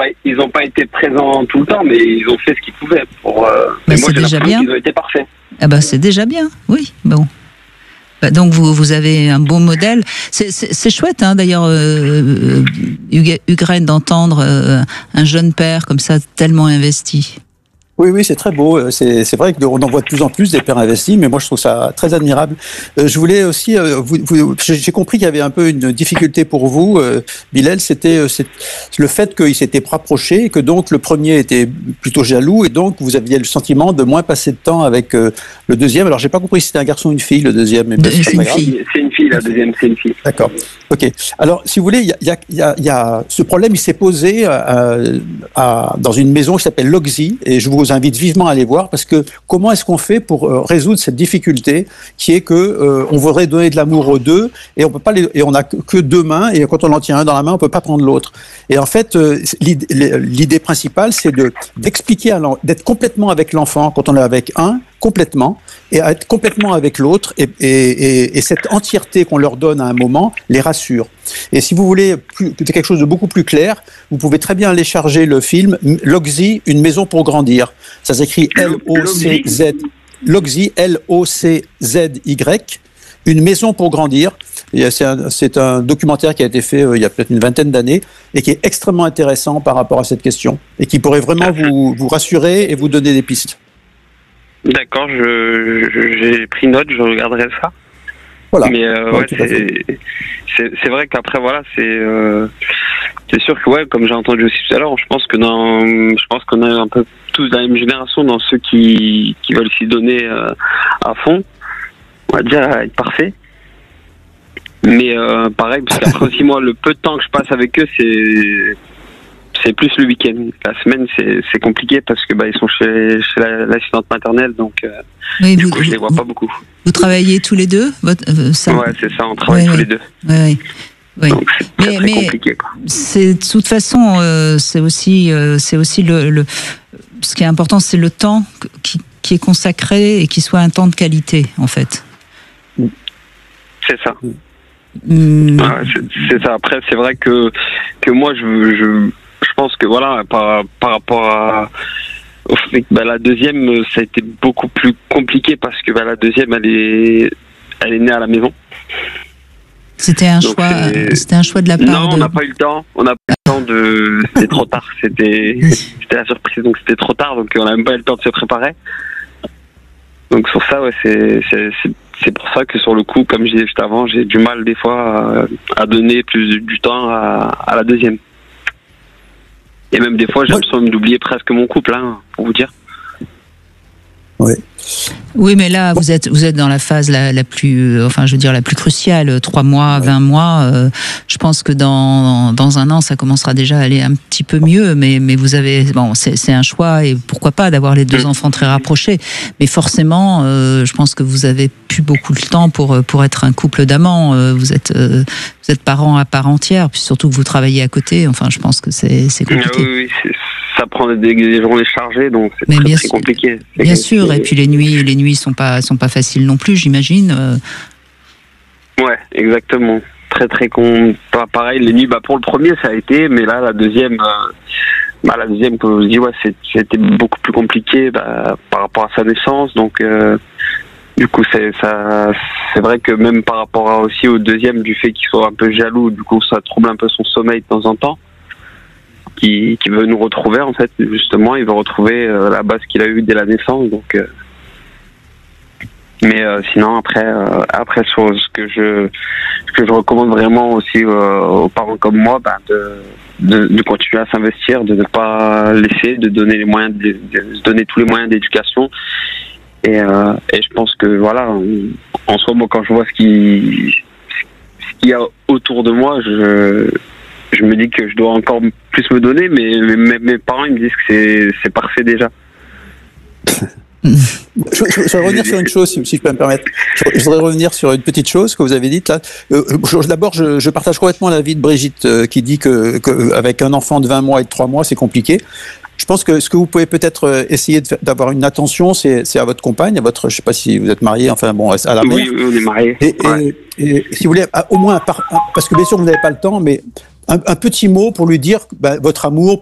ils ont pas été présents tout le temps, mais ils ont fait ce qu'ils pouvaient pour. Mais moi, c'est déjà bien. Ils ont été parfaits. Ah bah c'est déjà bien, oui. Bon. Donc vous avez un bon modèle. C'est chouette, hein, d'ailleurs, Hugues, d'entendre un jeune père comme ça tellement investi. Oui, c'est très beau. C'est vrai qu'on en voit de plus en plus des pères investis, mais moi je trouve ça très admirable. Je voulais aussi, j'ai compris qu'il y avait un peu une difficulté pour vous, Bilal, c'était le fait qu'il s'était rapproché et que donc le premier était plutôt jaloux et donc vous aviez le sentiment de moins passer de temps avec le deuxième. Alors j'ai pas compris si c'était un garçon ou une fille le deuxième. Mais c'est une fille. C'est une fille, la deuxième, c'est une fille. D'accord. Ok. Alors si vous voulez, il y a ce problème, il s'est posé dans une maison qui s'appelle l'Oxy et je vous invite vivement à aller voir parce que comment est-ce qu'on fait pour résoudre cette difficulté qui est que on voudrait donner de l'amour aux deux et on peut pas et on a que deux mains et quand on en tient un dans la main on peut pas prendre l'autre et en fait l'idée principale c'est d'expliquer d'être complètement avec l'enfant quand on est avec un complètement et être complètement avec l'autre et cette entièreté qu'on leur donne à un moment les rassure. Et si vous voulez quelque chose de beaucoup plus clair, vous pouvez très bien aller charger le film L'Oxy, une maison pour grandir. Ça s'écrit L-O-C-Z. L'Oxy, L-O-C-Z-Y, une maison pour grandir. C'est un documentaire qui a été fait il y a peut-être une vingtaine d'années et qui est extrêmement intéressant par rapport à cette question et qui pourrait vraiment vous rassurer et vous donner des pistes. D'accord, j'ai pris note, je regarderai ça. Voilà. Mais c'est vrai qu'après voilà, c'est sûr que ouais, comme j'ai entendu aussi tout à l'heure, je pense qu'on est un peu tous de la même génération dans ceux qui veulent s'y donner à fond. On va dire être parfait. Mais pareil, parce qu'après aussi moi, le peu de temps que je passe avec eux, c'est plus le week-end. La semaine, c'est compliqué parce que ils sont chez l'assistante maternelle, donc oui, du coup, je les vois pas beaucoup. Vous travaillez tous les deux ça... Ouais, c'est ça, on travaille tous les deux. Oui. Donc c'est très compliqué, quoi. C'est de toute façon, c'est aussi le ce qui est important, c'est le temps qui est consacré et qui soit un temps de qualité, en fait. C'est ça. C'est ça. Après, c'est vrai que moi, je pense que voilà, par rapport au fait que la deuxième, ça a été beaucoup plus compliqué parce que la deuxième, elle est née à la maison. C'était un choix de la part. Non, on n'a pas eu le temps. On n'a pas eu le temps c'était trop tard. C'était la surprise, donc c'était trop tard, donc on n'a même pas eu le temps de se préparer. Donc sur ça, ouais, c'est pour ça que sur le coup, comme je disais juste avant, j'ai du mal des fois à donner plus du temps à la deuxième. Et même des fois, j'ai l'impression d'oublier presque mon couple, hein, pour vous dire. Oui. Oui, mais là, vous êtes dans la phase la plus, la plus cruciale. 3 mois, 20 mois. Je pense que dans un an, ça commencera déjà à aller un petit peu mieux. Mais vous avez, c'est un choix et pourquoi pas d'avoir les 2 enfants très rapprochés. Mais forcément, je pense que vous avez plus beaucoup de temps pour être un couple d'amants. Vous êtes parents à part entière, puis surtout que vous travaillez à côté. Enfin, je pense que c'est compliqué. Oui, ça prend des journées chargées, donc c'est très compliqué. Bien sûr, et puis les nuits sont pas faciles non plus, j'imagine. Ouais, exactement. Très pas pareil. Les nuits, pour le premier ça a été, mais là la deuxième, comme je vous dis, ouais, c'était beaucoup plus compliqué par rapport à sa naissance, donc. Du coup, c'est vrai que même par rapport aussi au deuxième, du fait qu'il soit un peu jaloux, du coup, ça trouble un peu son sommeil de temps en temps. Qui veut nous retrouver, en fait, justement, il veut retrouver la base qu'il a eue dès la naissance, donc. Mais sinon, après, sur ce que je recommande vraiment aussi aux parents comme moi, de continuer à s'investir, de ne pas laisser, de donner les moyens, de donner tous les moyens d'éducation. Et je pense que voilà, en soi, moi, quand je vois ce qu'il y a autour de moi, je me dis que je dois encore plus me donner, mais mes parents, ils me disent que c'est parfait déjà. Je voudrais revenir sur une chose, si je peux me permettre. Je voudrais revenir sur une petite chose que vous avez dite là. D'abord, je partage complètement l'avis de Brigitte qui dit que avec un enfant de 20 mois et de 3 mois, c'est compliqué. Je pense que ce que vous pouvez peut-être essayer d'avoir une attention, c'est à votre compagne, je sais pas si vous êtes marié, à la mère. Oui, on est mariés. Et si vous voulez, au moins, parce que bien sûr vous n'avez pas le temps, mais un petit mot pour lui dire votre amour,